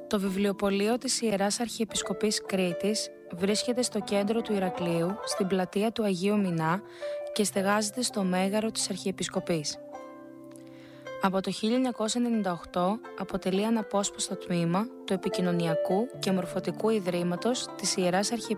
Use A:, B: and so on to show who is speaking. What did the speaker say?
A: Το βιβλιοπωλείο της Ιεράς Αρχιεπισκοπής Κρήτης βρίσκεται στο κέντρο του Ηρακλείου, στην πλατεία του Αγίου Μινά και στεγάζεται στο μέγαρο της Αρχιεπισκοπής. Από το 1998 αποτελεί αναπόσπαστο τμήμα του Επικοινωνιακού και Μορφωτικού Ιδρύματος της Ιεράς Αρχιεπισκοπής